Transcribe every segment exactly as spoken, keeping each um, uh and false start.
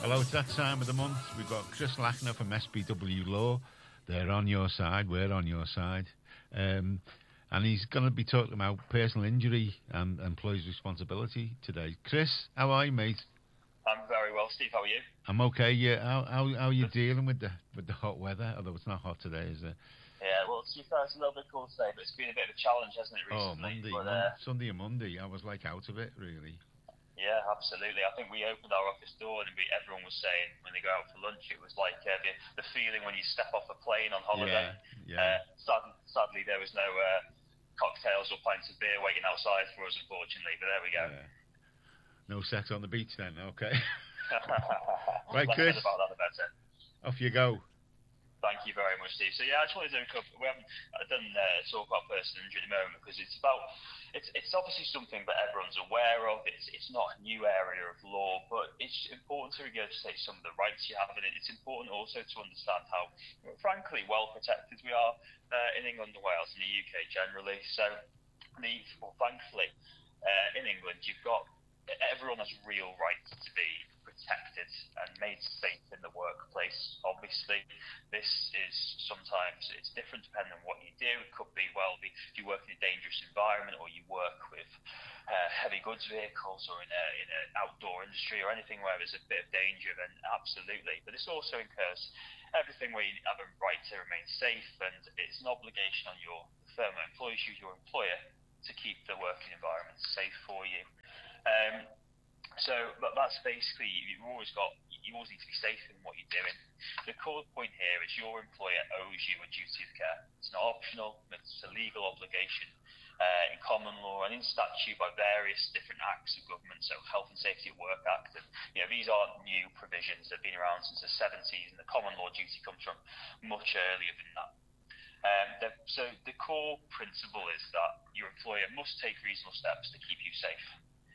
Hello, it's that time of the month. We've got Chris Lackner from S B W Law. They're on your side. We're on your side. Um, and he's going to be talking about personal injury and employees' responsibility today. Chris, how are you, mate? I'm very well, Steve. How are you? I'm okay. Yeah. How how, how are you dealing with the with the hot weather? Although it's not hot today, is it? Yeah. Well, to be fair, it's a little bit cool today, but it's been a bit of a challenge, hasn't it, recently? Oh, Monday, but, Mon- uh, Sunday and Monday. I was like out of it, really. Yeah, absolutely. I think we opened our office door and we, everyone was saying when they go out for lunch, it was like uh, the, the feeling when you step off a plane on holiday. Yeah, yeah. Uh, sad, sadly, there was no uh, cocktails or pints of beer waiting outside for us, unfortunately, but there we go. Yeah. No sex on the beach then, okay. Right, Less Chris. About that, the better. Off you go. Thank you very much, Steve. So yeah, I just wanted to cover, we haven't done uh, talk about personal injury at the moment because it's about it's it's obviously something that everyone's aware of. It's it's not a new area of law, but it's important to regurgitate some of the rights you have, and it's important also to understand how, frankly, well protected we are uh, in England and Wales and the U K generally. So, the well, thankfully, uh, in England, you've got everyone has real rights to be protected and made safe in the workplace. Obviously, this is sometimes it's different depending on what you do. It could be well, if you work in a dangerous environment or you work with uh, heavy goods vehicles or in a in an outdoor industry or anything where there's a bit of danger, then absolutely. But this also incurs everything where you have a right to remain safe, and it's an obligation on your firm that employs you, your employer, to keep the working environment safe for you. Um, So, but that's basically, you've always got, you always need to be safe in what you're doing. The core point here is your employer owes you a duty of care. It's not optional, it's a legal obligation uh, in common law and in statute by various different acts of government, so Health and Safety at Work Act. And, you know, these aren't new provisions, they've been around since the seventies, and the common law duty comes from much earlier than that. Um, the, so the core principle is that your employer must take reasonable steps to keep you safe.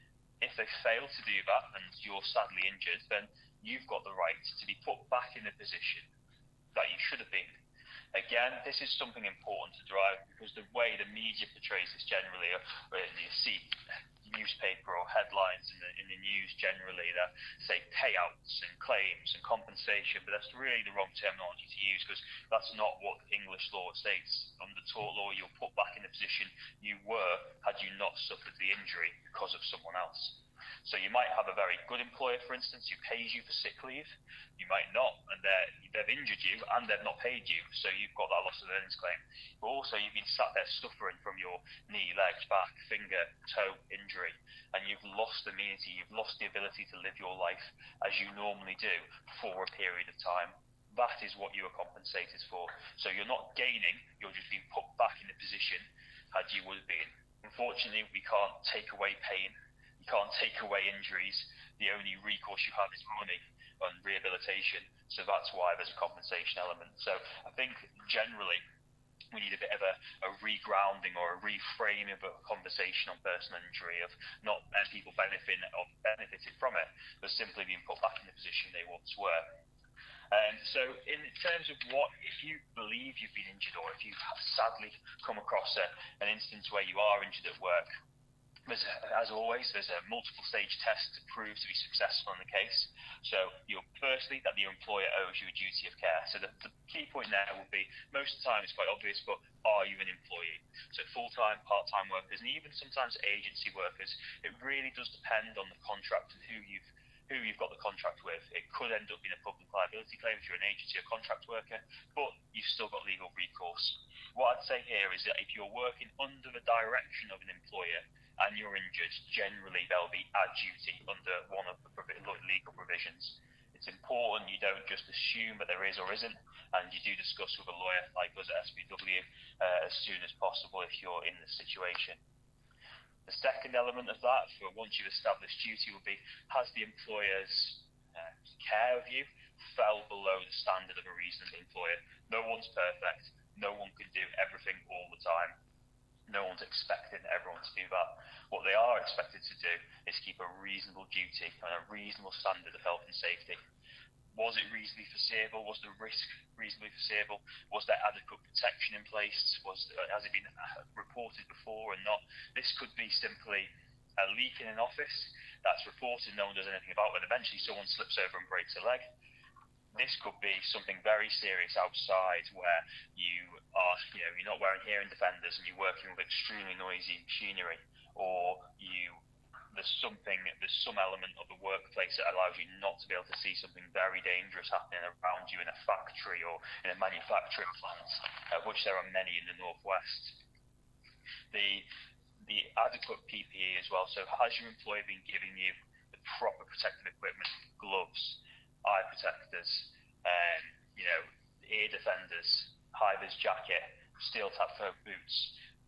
If they fail to do that and you're sadly injured, then you've got the right to be put back in the position that you should have been. Again, this is something important to drive because the way the media portrays this generally, or you see newspaper or headlines in the, in the news generally that say payouts and claims and compensation, but that's really the wrong terminology to use because that's not what English law states. Under tort law, you're put back in the position you were had you not suffered the injury because of someone else. So you might have a very good employer, for instance, who pays you for sick leave. You might not, and they've injured you and they've not paid you, so you've got that loss of earnings claim. But also you've been sat there suffering from your knee, leg, back, finger, toe injury, and you've lost immunity, you've lost the ability to live your life as you normally do for a period of time. That is what you are compensated for. So you're not gaining, you're just being put back in the position had you would have been. Unfortunately, we can't take away pain. Can't take away injuries. The only recourse you have is money and rehabilitation. So that's why there's a compensation element. So I think generally we need a bit of a, a regrounding or a reframing of a conversation on personal injury of not many people benefiting or benefited from it, but simply being put back in the position they once were. Um, so in terms of what, if you believe you've been injured or if you've sadly come across a, an instance where you are injured at work, There's a, as always, there's a multiple stage test to prove to be successful in the case. So, you're, firstly, that the employer owes you a duty of care. So, the, the key point there will be, most of the time it's quite obvious, but are you an employee? So, full-time, part-time workers, and even sometimes agency workers, it really does depend on the contract and who you've who you've got the contract with. It could end up being a public liability claim if you're an agency or contract worker, but you've still got legal recourse. What I'd say here is that if you're working under the direction of an employer and you're injured, generally there'll be a duty under one of the legal provisions. It's important you don't just assume that there is or isn't, and you do discuss with a lawyer like us at S B W uh, as soon as possible if you're in this situation. The second element of that, for once you've established duty, will be, has the employer's uh, care of you fell below the standard of a reasonable employer? No one's perfect. No one can do everything all the time. No one's expecting everyone to do that. What they are expected to do is keep a reasonable duty and a reasonable standard of health and safety. Was it reasonably foreseeable? Was the risk reasonably foreseeable? Was there adequate protection in place? Was has it been reported before or not? This could be simply a leak in an office, that's reported, no one does anything about it, and eventually someone slips over and breaks a leg. This could be something very serious outside where you are, you know, you're not wearing hearing defenders and you're working with extremely noisy machinery, or you there's something, there's some element of the workplace that allows you not to be able to see something very dangerous happening around you in a factory or in a manufacturing plant, of which there are many in the northwest. The the adequate P P E as well. So has your employer been giving you the proper protective equipment, gloves, eye protectors, um, you know, ear defenders, high-vis jacket, steel-toe boots,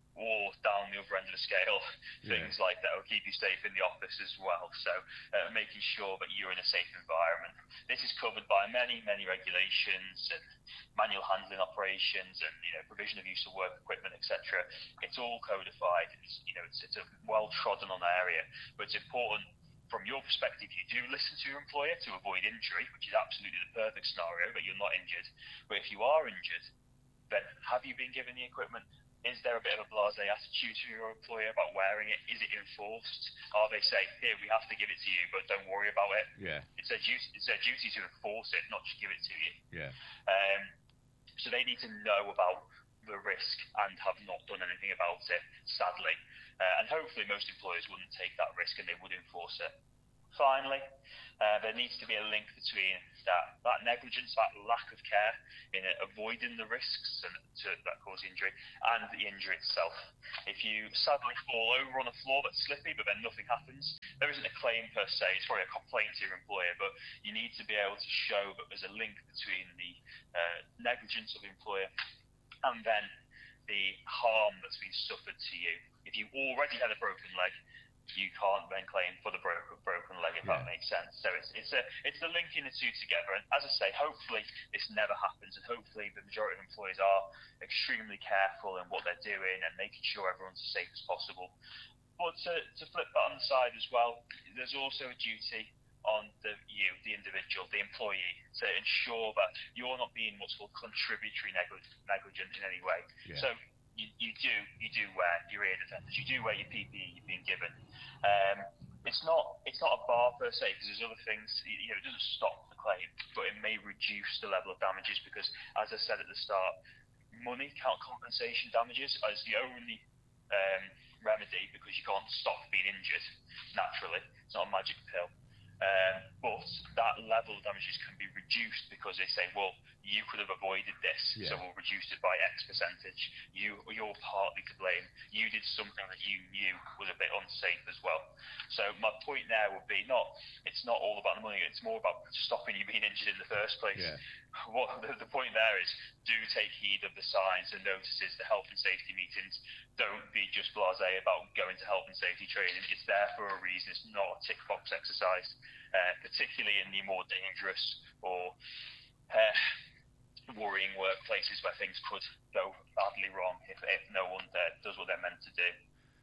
or down the other end of the scale, yeah. things like that will keep you safe in the office as well. So uh, making sure that you're in a safe environment. This is covered by many, many regulations and manual handling operations and, you know, provision of use of work equipment, et cetera. It's all codified. It's, you know, it's, it's a well-trodden on area, but it's important from your perspective, you do listen to your employer to avoid injury, which is absolutely the perfect scenario, but you're not injured. But if you are injured, then have you been given the equipment? Is there a bit of a blasé attitude to your employer about wearing it? Is it enforced? Are they saying, here, we have to give it to you, but don't worry about it? Yeah. It's their duty, it's their duty to enforce it, not just give it to you. Yeah. Um, so they need to know about the risk and have not done anything about it, sadly. Uh, and hopefully most employers wouldn't take that risk and they would enforce it. Finally, uh, there needs to be a link between that, that negligence, that lack of care in uh, avoiding the risks and to, that cause injury, and the injury itself. If you sadly fall over on a floor that's slippy, but then nothing happens, there isn't a claim per se. It's probably a complaint to your employer, but you need to be able to show that there's a link between the uh, negligence of the employer and then the harm that's been suffered to you. If you already had a broken leg, you can't then claim for the broken broken leg, if yeah. that makes sense. So it's it's a it's the linking the two together. And as I say, hopefully this never happens, and hopefully the majority of employees are extremely careful in what they're doing and making sure everyone's as safe as possible. But to, to flip that on the side as well, there's also a duty on the you, the individual, the employee, to ensure that you're not being what's called contributory negligent in any way. Yeah. So You, you do you do wear your ear defenders, you do wear your P P E you've been given. Um, it's not it's not a bar per se, because there's other things, you know, it doesn't stop the claim, but it may reduce the level of damages, because as I said at the start, money count compensation damages is the only um, remedy, because you can't stop being injured naturally. It's not a magic pill. Um, but that level of damages can be reduced because they say, well, you could have avoided this, yeah. so we'll reduce it by X percentage. You, you're partly to blame. You did something that you knew was a bit unsafe as well. So my point there would be not, it's not all about the money, it's more about stopping you being injured in the first place. Yeah. What the, the point there is, do take heed of the signs and notices, the health and safety meetings. Don't be just blasé about going to health and safety training. It's there for a reason. It's not a tick box exercise, uh, particularly in the more dangerous or uh, worrying workplaces where things could go badly wrong if, if no one uh, does what they're meant to do.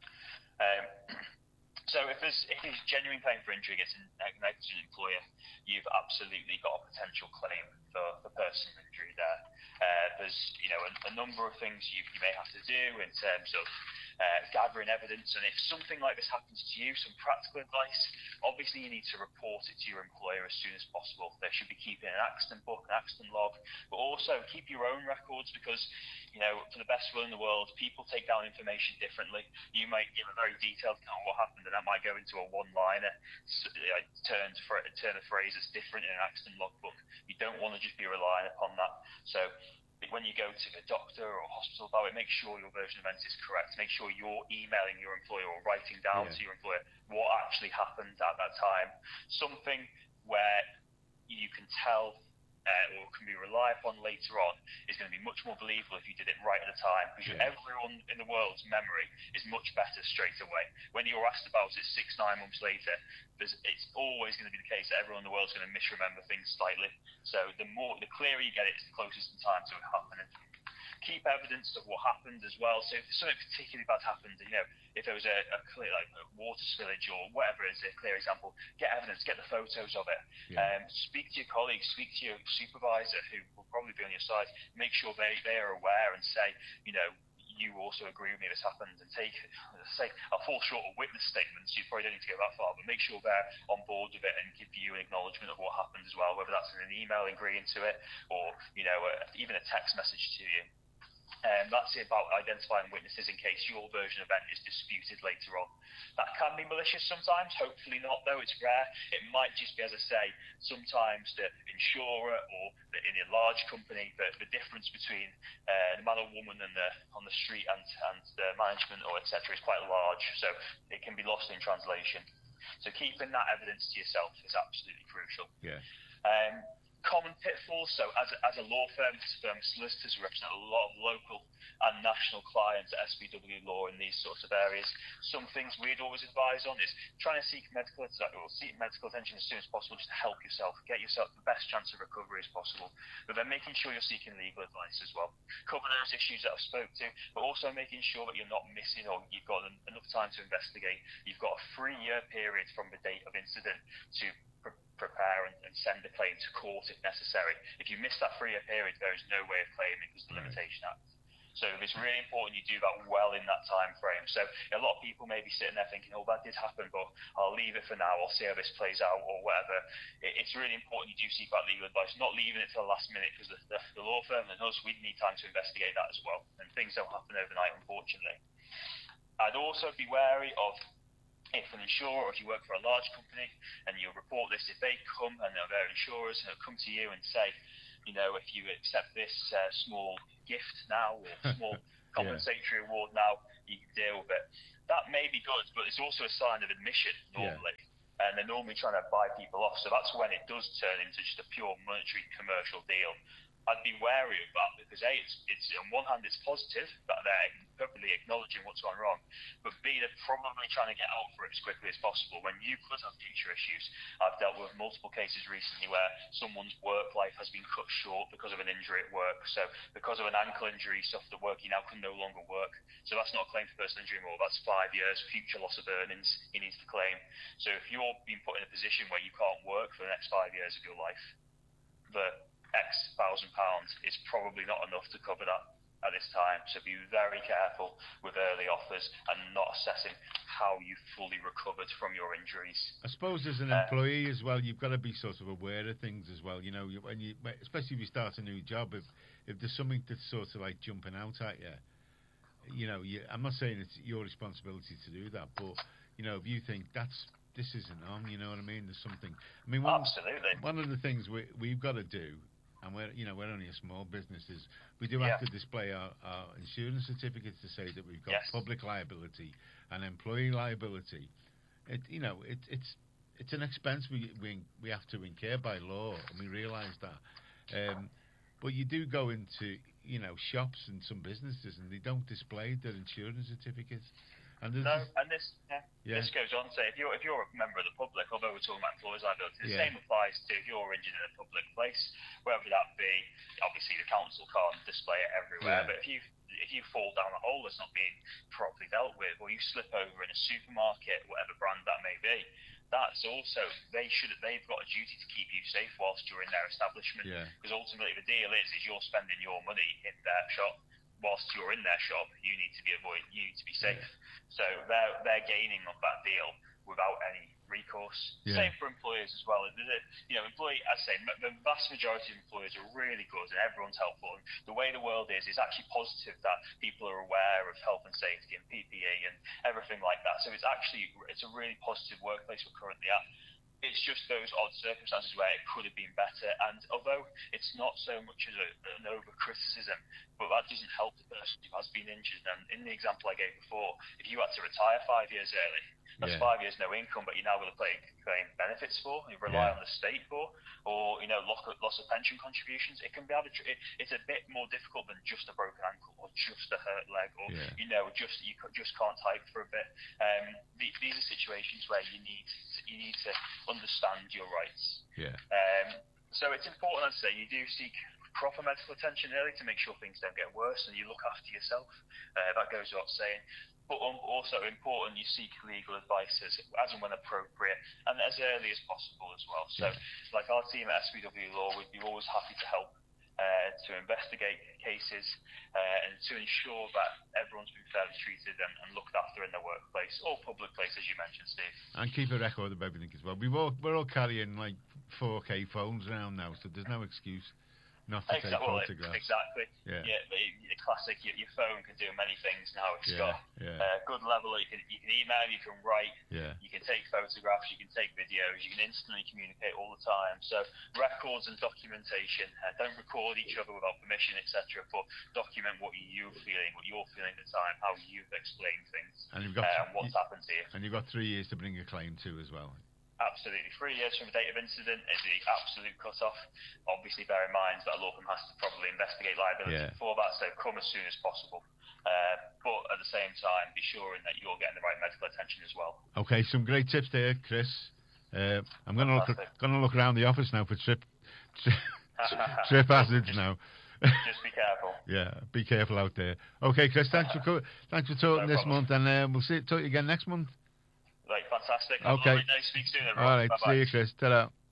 Um, So if there's if there's genuine claim for injury against a negligent employer, you've absolutely got a potential claim for, for personal injury there. Uh, there's you know a, a number of things you, you may have to do in terms of uh, gathering evidence, and if something like this happens to you, some practical advice. Obviously, you need to report it to your employer as soon as possible. They should be keeping an accident book, an accident log, but also keep your own records, because, you know, for the best will in the world, people take down information differently. You might give a very detailed account of what happened, and that might go into a one-liner, uh, turn, for, turn a phrase that's different in an accident logbook. You don't want to just be relying upon that. So when you go to the doctor or hospital about it, make sure your version of events is correct. Make sure you're emailing your employer or writing down yeah. to your employer what actually happened at that time. Something where you can tell uh, or can be relied upon later on is going to be much more believable if you did it right at the time, because yeah. everyone in the world's memory is much better straight away. When you're asked about it six, nine months later, there's, it's always going to be the case that everyone in the world's going to misremember things slightly. So the more, the clearer you get it, it's the closest in time to it happening. Keep evidence of what happened as well. So if something particularly bad happened, you know, if there was a, a clear, like a water spillage or whatever is a clear example, get evidence, get the photos of it. Yeah. Um, speak to your colleagues, speak to your supervisor, who will probably be on your side. Make sure they, they are aware and say, you know, you also agree with me this happened, and take, say, I'll fall short of witness statements. You probably don't need to go that far, but make sure they're on board with it and give you an acknowledgement of what happened as well, whether that's in an email agreeing to it or, you know, uh, even a text message to you. Um, that's it about identifying witnesses in case your version of event is disputed later on. That can be malicious sometimes, hopefully not though, it's rare. It might just be, as I say, sometimes the insurer or the, in a large company, the, the difference between uh, the man or woman and the, on the street and, and the management or et cetera is quite large, so it can be lost in translation. So keeping that evidence to yourself is absolutely crucial. Yeah. Um, Common pitfalls. So as a, as a law firm, firm, solicitors represent a lot of local and national clients at S B W Law in these sorts of areas. Some things we'd always advise on is trying to seek medical or seek medical attention as soon as possible, just to help yourself, get yourself the best chance of recovery as possible. But then making sure you're seeking legal advice as well. Cover those issues that I've spoke to, but also making sure that you're not missing or you've got enough time to investigate. You've got a three-year period from the date of incident to prepare and, and send a claim to court if necessary. If you miss that three-year period, there is no way of claiming because of the Limitation Act. So it's really important you do that well in that time frame. So a lot of people may be sitting there thinking, oh, that did happen, but I'll leave it for now. I'll see how this plays out or whatever. It, it's really important you do seek out legal advice, not leaving it to the last minute, because the, the, the law firm and us, we need time to investigate that as well. And things don't happen overnight, unfortunately. I'd also be wary of if an insurer, or if you work for a large company and you report this, if they come and they're insurers and come to you and say, you know, if you accept this uh, small gift now or small compensatory yeah. award now, you can deal with it. That may be good, but it's also a sign of admission normally. Yeah. And they're normally trying to buy people off. So that's when it does turn into just a pure monetary commercial deal. I'd be wary of that because A, it's, it's on one hand it's positive that they're probably acknowledging what's gone wrong, but B, they're probably trying to get out for it as quickly as possible when you could have future issues. I've dealt with multiple cases recently where someone's work life has been cut short because of an injury at work. So because of an ankle injury, he suffered at work, he now can no longer work. So that's not a claim for personal injury anymore. That's five years future loss of earnings he needs to claim. So if you're being put in a position where you can't work for the next five years of your life, the X thousand pounds is probably not enough to cover that at this time. So be very careful with early offers and not assessing how you fully recovered from your injuries. I suppose as an uh, employee as well, you've got to be sort of aware of things as well. You know, when you, especially if you start a new job, if if there's something that's sort of like jumping out at you, you know, you, I'm not saying it's your responsibility to do that, but you know, if you think that's this isn't on, you know what I mean? There's something. I mean, one, absolutely. One of the things we we've got to do. And we're, you know, we're only a small business. Is we do have yeah. to display our, our insurance certificates to say that we've got yes. public liability and employee liability. It, you know, it, it's it's an expense we, we we have to incur by law, and we realise that. Um, but you do go into, you know, shops and some businesses, and they don't display their insurance certificates. And no, and this yeah, yeah. this goes on to say if you're if you're a member of the public, although we're talking about employers' liability, the yeah. same applies to if you're injured in a public place, whether that be obviously the council can't display it everywhere, yeah. but if you if you fall down a hole that's not being properly dealt with, or you slip over in a supermarket, whatever brand that may be, that's also they should they've got a duty to keep you safe whilst you're in their establishment, because yeah. ultimately the deal is is you're spending your money in their shop. Whilst you're in their shop, you need to be avoid, you need to be safe. Yeah. So they're they're gaining on that deal without any recourse. Yeah. Same for employers as well. You know, employee, I say, the vast majority of employers are really good and everyone's helpful. And the way the world is is actually positive that people are aware of health and safety and P P E and everything like that. So it's actually it's a really positive workplace we're currently at. It's just those odd circumstances where it could have been better, and although it's not so much as a, an over-criticism, but that doesn't help the person who has been injured. And in the example I gave before, if you had to retire five years early, that's yeah. five years no income, but you're now going to claim benefits for, you rely yeah. on the state for, or you know, loss of, loss of pension contributions. It can be it, it's a bit more difficult than just a broken ankle or just a hurt leg, or yeah. you know, just you just can't type for a bit. Um, the, these are situations where you need to, you need to understand your rights. Yeah. Um, so it's important, I'd say, you do seek proper medical attention early to make sure things don't get worse, and you look after yourself. Uh, that goes without saying. But also important, you seek legal advice as, as and when appropriate, and as early as possible as well. So, yeah. like our team at S B W Law, we'd be always happy to help uh, to investigate cases, uh, and to ensure that everyone's been fairly treated and, and looked after in their workplace or public place, as you mentioned, Steve. And keep a record of everything as well. We've all, we're all carrying like four K phones around now, so there's no excuse not to Exactly. take photographs. Exactly. Yeah. Yeah. The, the classic. Your, your phone can do many things now. It's Yeah, got yeah. uh, good level. You can you can email. You can write. Yeah. You can take photographs. You can take videos. You can instantly communicate all the time. So records and documentation. Uh, don't record each other without permission, et cetera. But document what you're feeling, what you're feeling at the time, how you've explained things, And you've got uh, and what's happened to you. and you've got three years to bring a claim to as well. Absolutely. Three years from the date of incident is the absolute cut-off. Obviously, bear in mind that a law firm has to probably investigate liability Yeah. before that, so come as soon as possible. Uh, but at the same time, be sure that you're getting the right medical attention as well. Okay, some great tips there, Chris. Uh, I'm going to look Fantastic. going to look around the office now for trip trip, trip hazards Just- now. Just be careful. Yeah, be careful out there. Okay, Chris, thanks for co- thanks for talking No this problem. month, and uh, we'll see talk to you again next month. Right, fantastic. Have a Okay. lovely day. Speak soon, All everyone. right, Bye-bye. see you, Chris. Ta-ra.